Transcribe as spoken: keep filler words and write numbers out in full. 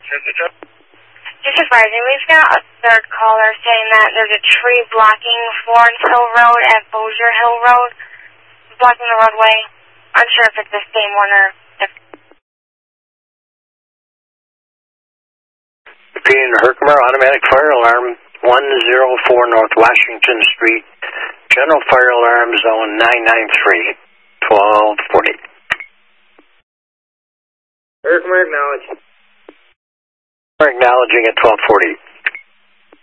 Just advising, we've got a third caller saying that there's a tree blocking Florence Hill Road at Bossier Hill Road, blocking the roadway. Unsure if it's the same one or if... Repeating Herkimer automatic fire alarm, one oh four North Washington Street, general fire alarm zone nine nine three, twelve forty. Herkimer acknowledge. We're acknowledging at twelve forty.